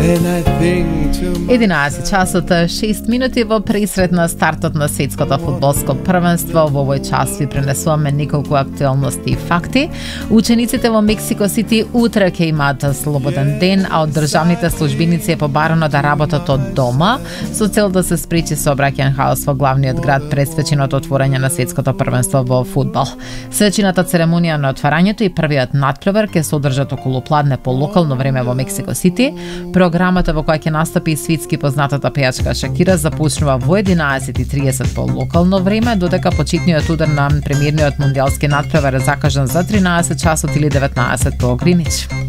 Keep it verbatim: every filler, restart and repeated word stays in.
единаесет часот шест минути во пресред на стартот на светското фудбалско првенство. Во овој час ви пренесуваме неколку актуелности и факти. Учениците во Мексико Сити утре ќе имаат слободен ден, а од државните службеници е побарано да работат од дома со цел да се спречи сообраќајен хаос во главниот град пред свеченото отворање на светското првенство во фудбал. Свечената церемонија на отварањето и првиот натпревар ќе се одржат околу пладне по локално време во Мексико Сити. Програмата во која ќе настапи светски познатата пејачка Шакира започнува во единаесет и триесет по локално време, додека почетниот удар на премиерниот мондијалски натпревар е закажан за тринаесет часот или деветнаесет по Гринич.